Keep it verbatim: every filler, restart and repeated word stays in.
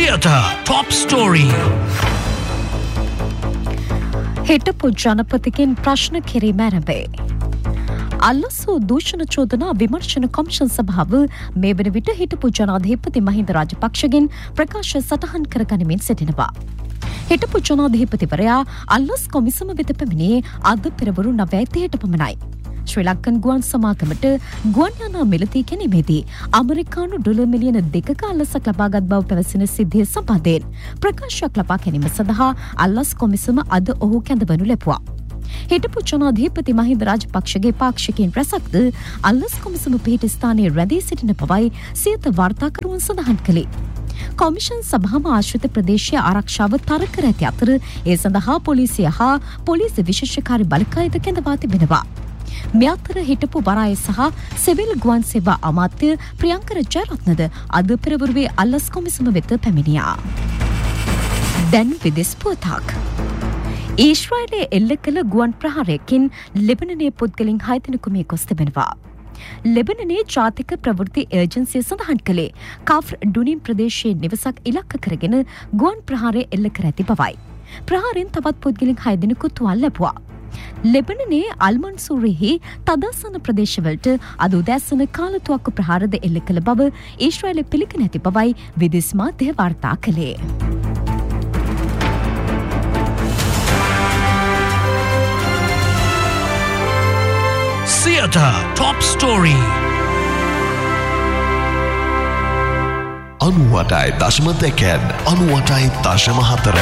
Theatre Top Story. හිටපු ජනපතිගෙන් ප්‍රශ්න කිරීම ආරම්භේ. අල්ලසෝ දූෂණ චෝදනා විමර්ශන කොමිෂන් සභාව මේ වන විට හිටපු ජනාධිපති මහින්ද රාජපක්ෂගෙන් ප්‍රකාශ සටහන් කරගනිමින් සිටිනවා. හිටපු ජනාධිපතිවරයා අල්ලස් කොමිසම වෙත පැමිණියේ අද පෙරවරු නවය තිහට පමණයි. ශ්‍රී ලංකන් ගුවන් සමාගමට ගුවන් යානා මිලදී ගැනීමේදී අමරිකානු ඩොලර් මිලියන දෙකක අල්ලසක් ලබාගත් බව පැවසෙන සිද්ධිය සම්බන්ධයෙන් ප්‍රකාශයක් ලබා ගැනීම සඳහා අල්ලස් කොමිසම අද ඔහු කැඳවනු ලැබුවා. හිටපු ජනාධිපති මහින්ද රාජපක්ෂගේ පාක්ෂිකයින් රැසක්ද අල්ලස් කොමිසම පිහිටි ස්ථානයේ රැඳී සිටින බවයි සියත වාර්තාකරුවන් සඳහන් කළේ. කොමිෂන් සභාව ආශ්‍රිත ප්‍රදේශීය ආරක්ෂාව තර කර ඇති අතර ඒ සඳහා පොලිසිය හා පොලිස් විශේෂකාරී බලකායද කැඳවා තිබෙනවා. මේ අතර හිටපු වරාය සහ සිවිල් ගුවන් සේවා අමාත්‍ය ප්‍රියංකර ජයරත්නද අද පෙරවරුවේ අල්ලස් කොමිසම වෙත පැමිණියා. දැන් විදෙස් පුවතක්. ඊශ්‍රායලයේ එල්ල කළ ගුවන් ප්‍රහාරයකින් ලෙබනනයේ පුද්ගලින් හය දෙනෙකු මිය ගොස් තිබෙනවා. ලෙබනනයේ ජාතික ප්‍රවෘත්ති ඒජන්සිය සඳහන් කළේ කාෆර් ඩුනිම් ප්‍රදේශයේ නිවසක් ඉලක්ක කරගෙන ගුවන් ප්‍රහාරය එල්ල කර ඇති බවයි. ප්‍රහාරයෙන් තවත් පුද්ගලින් හය දෙනෙකු තුවාල ලැබුවා. ලෙබනනයේ අල්මන්සූරිහි තදාසන ප්‍රදේශවලට අද උදෑසන කාලතුවක්කු ප්‍රහාරද එල්ල කළ බව ඊශ්‍රායලය පිළිගෙන ඇති බවයි විදෙස් මාධ්‍ය වාර්තා කළේ. Theatre Top Story. අනුවටයි දශම දෙකෙන් අනුවටයි දශම හතර